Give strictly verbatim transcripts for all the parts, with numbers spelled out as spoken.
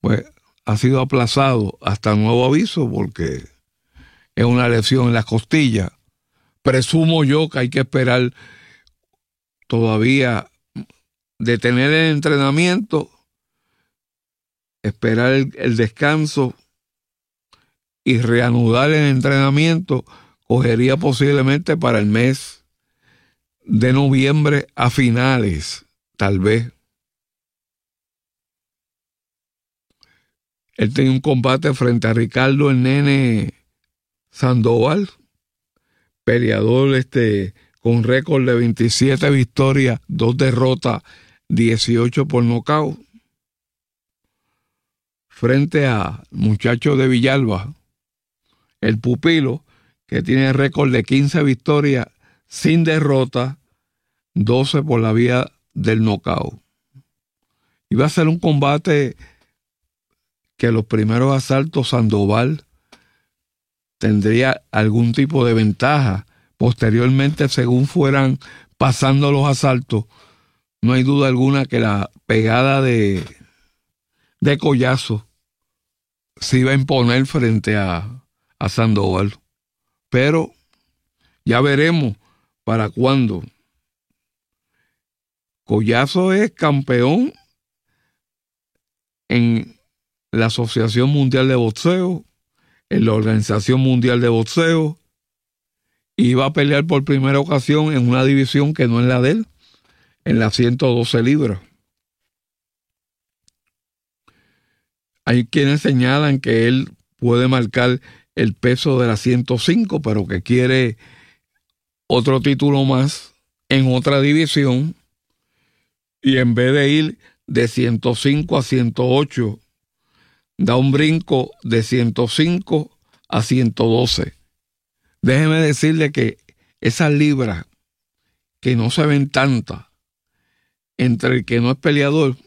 pues ha sido aplazado hasta nuevo aviso porque es una lesión en las costillas. Presumo yo que hay que esperar todavía, detener el entrenamiento, esperar el, el descanso y reanudar el entrenamiento. Cogería posiblemente para el mes de noviembre a finales, tal vez. Él tenía un combate frente a Ricardo el Nene Sandoval, peleador este, con récord de veintisiete victorias, dos derrotas, dieciocho por nocaut, frente a muchacho de Villalba, el pupilo, que tiene récord de quince victorias sin derrota, doce por la vía del nocaut. Iba a ser un combate que los primeros asaltos Sandoval tendría algún tipo de ventaja. Posteriormente, según fueran pasando los asaltos, no hay duda alguna que la pegada de, de Collazo se iba a imponer frente a, a Sandoval. Pero ya veremos para cuándo. Collazo es campeón en la Asociación Mundial de Boxeo, en la Organización Mundial de Boxeo, y va a pelear por primera ocasión en una división que no es la de él, en las ciento doce libras. Hay quienes señalan que él puede marcar el peso de las ciento cinco, pero que quiere otro título más en otra división, y en vez de ir de ciento cinco a ciento ocho, da un brinco de ciento cinco a ciento doce. Déjeme decirle que esas libras que no se ven tantas entre el que no es peleador,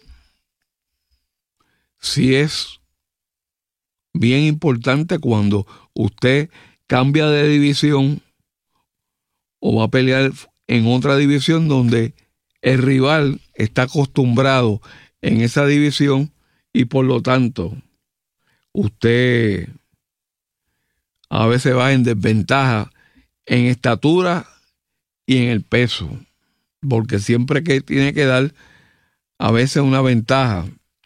sí es bien importante cuando usted cambia de división o va a pelear en otra división donde el rival está acostumbrado en esa división y por lo tanto usted a veces va en desventaja en estatura y en el peso, porque siempre que tiene que dar a veces una ventaja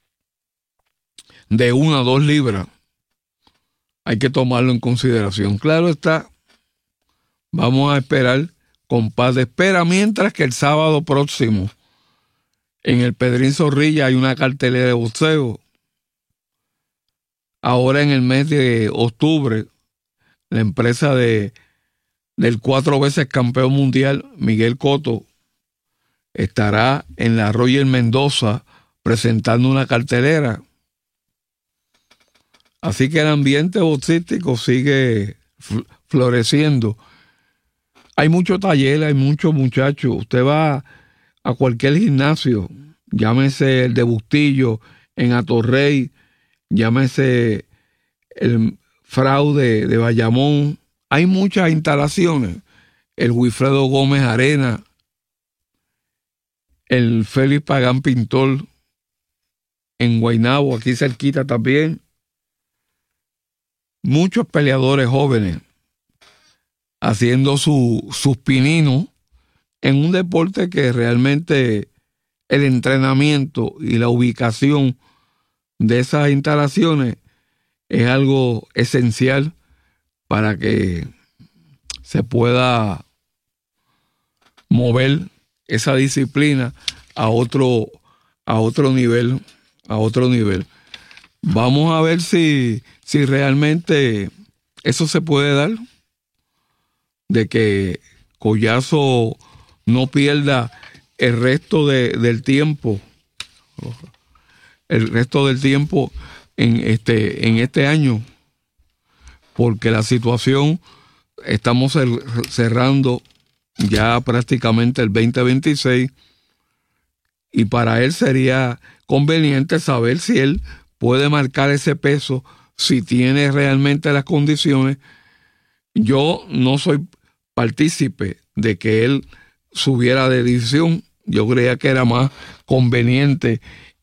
de una o dos libras, hay que tomarlo en consideración. Claro está, vamos a esperar con paz de espera, mientras que el sábado próximo en el Pedrín Zorrilla hay una cartelera de boxeo. Ahora en el mes de octubre, la empresa de, del cuatro veces campeón mundial, Miguel Cotto, estará en la Royal Mendoza presentando una cartelera. Así que el ambiente boxístico sigue floreciendo. Hay muchos talleres, hay muchos muchachos. Usted va a cualquier gimnasio, llámese el de Bustillo en Atorrey, llámese el Fraude de Bayamón. Hay muchas instalaciones. El Wilfredo Gómez Arena, el Félix Pagán Pintor en Guaynabo, aquí cerquita también. Muchos peleadores jóvenes haciendo su, sus pininos en un deporte que realmente el entrenamiento y la ubicación de esas instalaciones es algo esencial para que se pueda mover esa disciplina a otro, a otro nivel, a otro nivel. Vamos a ver si, si realmente eso se puede dar, de que Collazo no pierda el resto de, del tiempo, el resto del tiempo en este, en este año, porque la situación, estamos cerrando ya prácticamente el veinte veintiséis, y para él sería conveniente saber si él puede marcar ese peso, si tiene realmente las condiciones. Yo no soy partícipe de que él subiera de división. Yo creía que era más conveniente